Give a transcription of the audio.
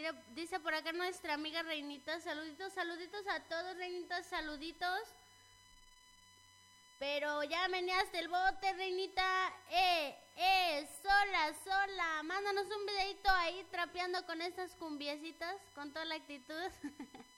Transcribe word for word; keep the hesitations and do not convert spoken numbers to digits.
Mire, dice por acá nuestra amiga Reinita, saluditos, saluditos a todos, Reinita, saluditos. Pero ya meneaste el bote, Reinita. Eh, eh, sola, sola. Mándanos un videito ahí trapeando con estas cumbiecitas, con toda la actitud.